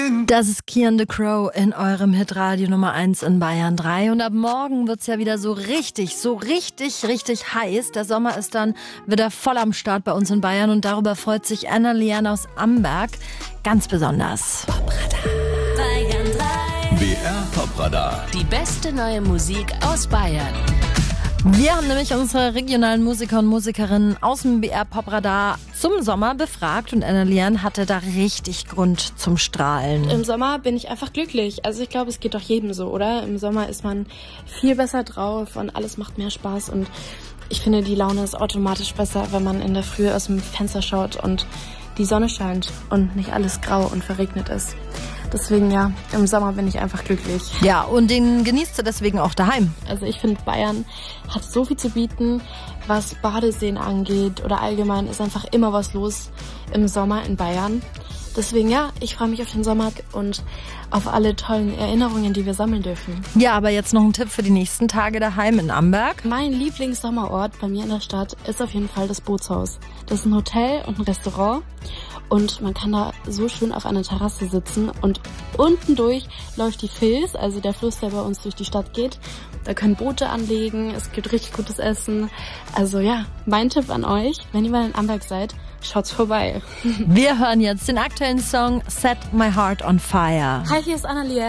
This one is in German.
Das ist Kian the Crow in eurem Hitradio Nummer 1 in Bayern 3. Und ab morgen wird's ja wieder so richtig heiß. Der Sommer ist dann wieder voll am Start bei uns in Bayern und darüber freut sich Anna Lian aus Amberg ganz besonders. Bayern 3. BR Popradar. Die beste neue Musik aus Bayern. Wir haben nämlich unsere regionalen Musiker und Musikerinnen aus dem BR Popradar zum Sommer befragt und Anna Lian hatte da richtig Grund zum Strahlen. Im Sommer bin ich einfach glücklich. Also ich glaube, es geht doch jedem so, oder? Im Sommer ist man viel besser drauf und alles macht mehr Spaß und ich finde, die Laune ist automatisch besser, wenn man in der Früh aus dem Fenster schaut und die Sonne scheint und nicht alles grau und verregnet ist. Deswegen ja, im Sommer bin ich einfach glücklich. Ja, und den genießt du deswegen auch daheim. Also ich finde, Bayern hat so viel zu bieten, was Badeseen angeht oder allgemein ist einfach immer was los im Sommer in Bayern. Deswegen ja, ich freue mich auf den Sommer und auf alle tollen Erinnerungen, die wir sammeln dürfen. Ja, aber jetzt noch ein Tipp für die nächsten Tage daheim in Amberg. Mein Lieblingssommerort bei mir in der Stadt ist auf jeden Fall das Bootshaus. Das ist ein Hotel und ein Restaurant und man kann da so schön auf einer Terrasse sitzen und unten durch läuft die Vils, also der Fluss, der bei uns durch die Stadt geht. Da können Boote anlegen, es gibt richtig gutes Essen. Also ja, mein Tipp an euch, wenn ihr mal in Amberg seid, schaut's vorbei. Wir hören jetzt den aktuellen Song Set My Heart on Fire. Hi, hier ist Anna Lian.